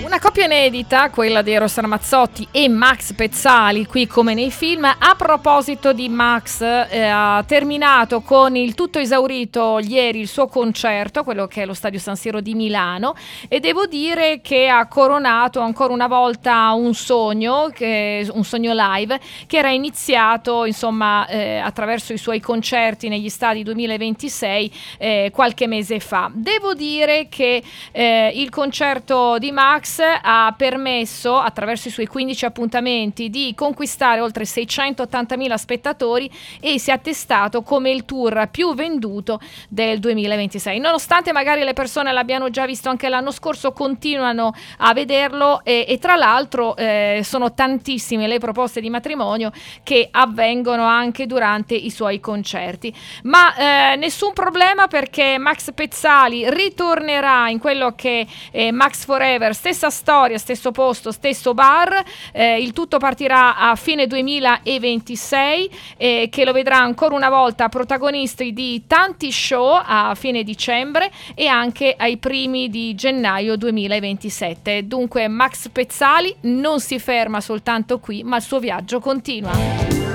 Una coppia inedita, quella di Eros Ramazzotti e Max Pezzali, qui come nei film. A proposito di Max, ha terminato con il tutto esaurito ieri il suo concerto, quello che è lo Stadio San Siro di Milano, e devo dire che ha coronato ancora una volta un sogno live che era iniziato insomma attraverso i suoi concerti negli stadi 2026 qualche mese fa. Devo dire che il concerto di Max ha permesso, attraverso i suoi 15 appuntamenti, di conquistare oltre 680.000 spettatori e si è attestato come il tour più venduto del 2026. Nonostante magari le persone l'abbiano già visto anche l'anno scorso, continuano a vederlo e tra l'altro sono tantissime le proposte di matrimonio che avvengono anche durante i suoi concerti. Ma nessun problema, perché Max Pezzali ritornerà in quello che è Max Forever, stessa storia, stesso posto, stesso bar. Il tutto partirà a fine 2026 che lo vedrà ancora una volta protagonisti di tanti show a fine dicembre e anche ai primi di gennaio 2027. Dunque Max Pezzali non si ferma soltanto qui, ma il suo viaggio continua.